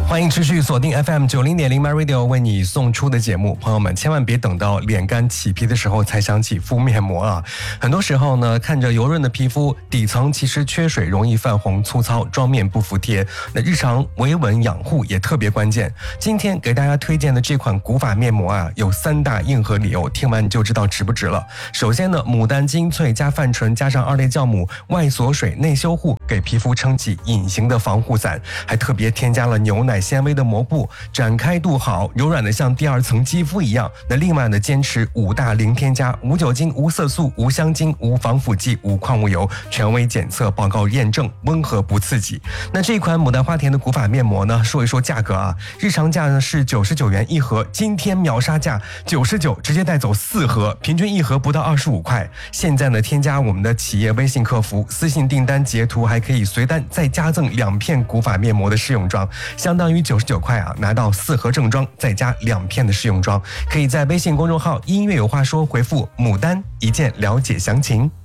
欢迎持续锁定 FM90.0 MyRadio 为你送出的节目。朋友们千万别等到脸干起皮的时候才想起敷面膜啊！很多时候呢，看着油润的皮肤，底层其实缺水，容易泛红粗糙，妆面不服帖。那日常维稳养护也特别关键。今天给大家推荐的这款古法面膜啊，有3大硬核理由，听完你就知道值不值了。首先呢，牡丹精粹加泛醇加上2类酵母，外锁水内修护，给皮肤撑起隐形的防护伞，还特别添加了牛奶纤维的膜布，展开度好，柔软的像第2层肌肤一样。那另外呢，坚持5大零添加，无酒精、无色素、无香精、无防腐剂、无矿物油，权威检测报告验证，温和不刺激。那这款牡丹花田的古法面膜呢，说一说价格啊，日常价呢是99元一盒，今天秒杀价99，直接带走4盒，平均一盒不到25块。现在呢，添加我们的企业微信客服，私信订单截图，还可以随单再加赠2片古法面膜的试用装，相当于99块啊，拿到4盒正装，再加2片的试用装。可以在微信公众号音乐有话说回复牡丹一键了解详情。